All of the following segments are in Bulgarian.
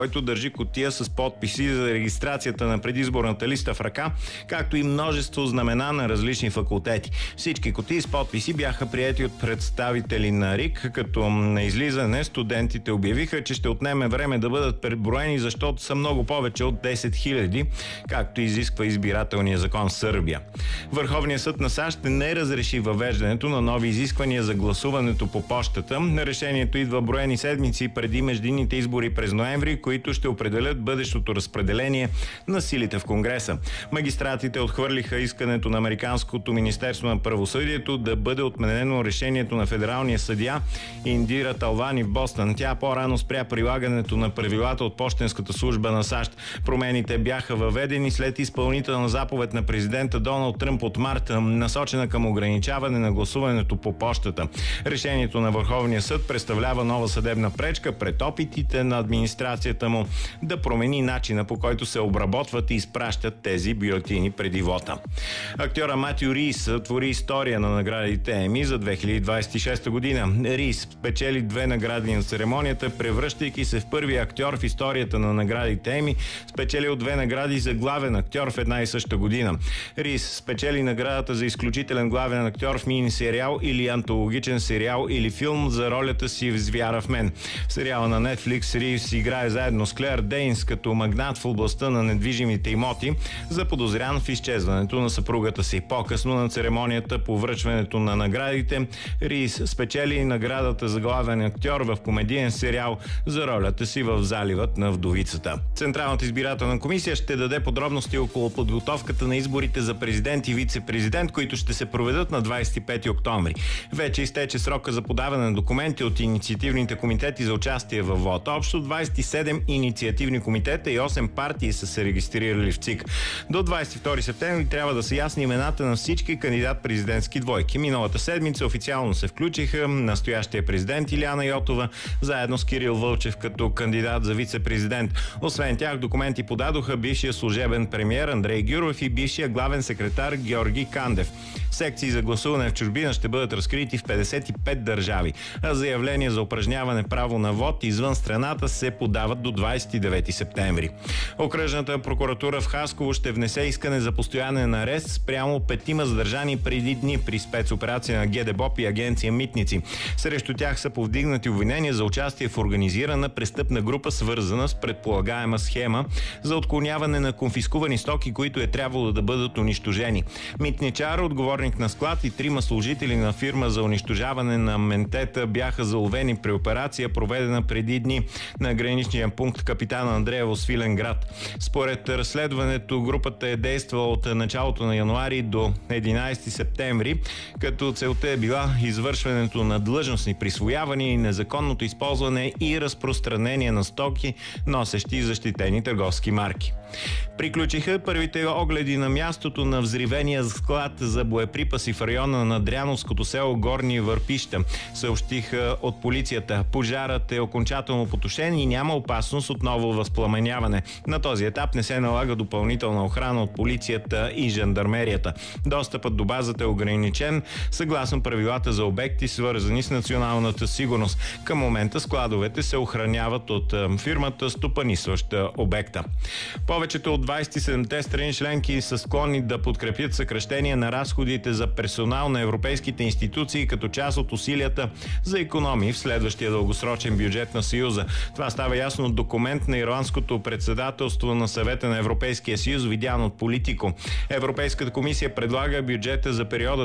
който държи кутия с подписи за регистрацията на предизборната листа в ръка, както и множество знамена на различни факултети. Всички кутии с подписи бяха приети от представители на РИК, като на излизане студентите обявиха, че ще отнеме време да бъдат преброени, защото са много повече от 10 000, както изисква избирателния закон в Сърбия. Върховният съд на САЩ не разреши въвеждането на нови изисквания за гласуването по пощата. Решението идва броени седмици преди междинните избори през ноември, които ще определят бъдещото разпределение на силите в Конгреса. Магистратите отхвърлиха искането на Американското министерство на правосъдието да бъде отменено решението на федералния съдия Индира Талвани в Бостън. Тя по-рано спря прилагането на правилата от пощенската служба на САЩ. Промените бяха въведени след изпълнителна заповед на президента Доналд Тръмп от март, насочена към ограничаване на гласуването по пощата. Решението на Върховния съд представлява нова съдебна пречка пред опитите на администрацията му да промени начина, по който се обработват и изпращат тези бюлетини преди вота. Актьора Матю Рийс твори история на наградите Еми за 2026 година. Рийс спечели 2 награди на церемонията, превръщайки се в първия актьор в историята на наградите Еми, спечелил 2 награди за главен актьор в една и съща година. Рийс спечели наградата за изключителен главен актьор в мини-сериал или антологичен сериал или филм за ролята си в "Звяра в мен". В сериала на Netflix Рийс играе заедно с Клер Дейнс като магнат в областта на недвижимите имоти, заподозрян в изчезването на съпругата си. По-късно на церемонията по връчването на наградите Рийс спечели наградата за главен актьор в комедиен сериал за ролята си в "Заливът на вдовицата". Централната избирателна комисия ще даде подробности около подготовката на изборите за президент и вице-президент, които ще се проведат на 25 октомври. Вече изтече срока за подаване на документи от инициативните комитети за участие във вота. Общо 27 инициативни комитета и 8 партии са се регистрирали в ЦИК. До 22 септември трябва да са ясни имената на всички кандидат-президентски двойки. Миналата седмица официално се включиха настоящия президент Илияна Йотова, заедно с Кирил Вълчев като кандидат за вице-президент. Освен тях документи подадоха бившия служебен премиер Андрей Гюров и бившия главен секретар Георги Кандев. Секции за гласуване в чужбина ще бъдат разкрити в 55 държави, а заявления за упражняване право на вод извън страната се подават до 29 септември. Окръжната прокуратура в Хасково ще внесе искане за постоянен арест спрямо 5 задържани преди дни при спецоперация на ГДБОП и агенция Митници. Срещу тях са повдигнати обвинения за участие в организирана престъпна група, свързана с предполагаема схема за отклоняване на конфискувани стоки, които е трябвало да бъдат унищожени. Митничар, отговорник на склад и 3 служители на фирма за унищожаване на ментета бяха заловени при операция, проведена преди дни на граничния пункт Капитан Андреево, Свиленград. Според разследването, групата е действала от началото на януари до 11 септември, като целта е била извършването на длъжностни присвоявания и незаконното използване и разпространение на стоки, носещи защитени търговски марки. Приключиха първите огледи на мястото на взривения склад за боеприпаси в района на Дряновското село Горни Върпища. Съобщиха от полицията. Пожарът е окончателно потушен и няма опасност от ново възпламеняване. На този етап не се налага допълнителна охрана от полицията и жандармерията. Достъпът до базата е ограничен съгласно правилата за обекти, свързани с националната сигурност. Към момента складовете се охраняват от фирмата, стопанисваща обекта. Повечето от 27-те страни членки са склонни да подкрепят съкращение на разходите за персонал на европейските институции като част от усилията за икономии в следващия дългосрочен бюджет на Съюза. Това става ясно от документ на ирландското председателство на Съвета на Европейския съюз, видян от Политико. Европейската комисия предлага бюджета за периода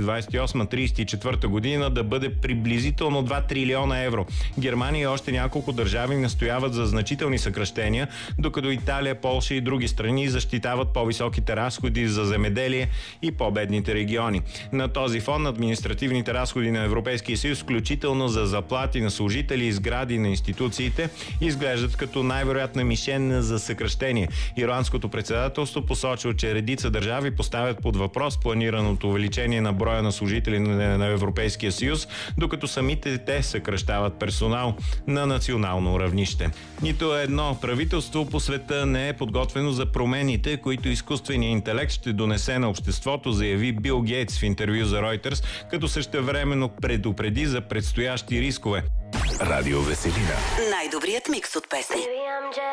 2028-34 година да бъде приблизително 2 трилиона евро. Германия и още няколко държави настояват за значителни съкращения, докато Италия, Полша и други страни защитават по-високите разходи за земеделие и по-бедните региони. На този фон административните разходи на Европейския съюз, включително за заплати на служители и сгради на институциите, изглеждат като най-вероятна мишен за съкращение. Ирландското председателство посочва, че редица държави поставят под въпрос планираното увеличение на броя на служители на Европейския съюз, докато самите те съкращават персонал на национално равнище. Нито едно правителство по света не е подготвено за промените, които изкуственият интелект ще донесе на обществото, заяви Бил Гейтс в интервю за Reuters, като същевременно предупреди за предстоящи рискове. Радио Веселина. Най-добрият микс от песни.